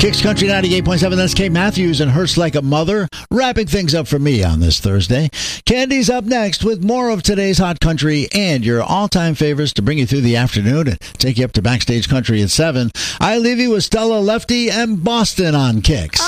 Kicks Country 98.7, that's Kate Matthews and Hurts Like a Mother. Wrapping things up for me on this Thursday. Candy's up next with more of today's Hot Country and your all-time favorites to bring you through the afternoon and take you up to Backstage Country at 7. I leave you with Stella Lefty and Boston on Kicks.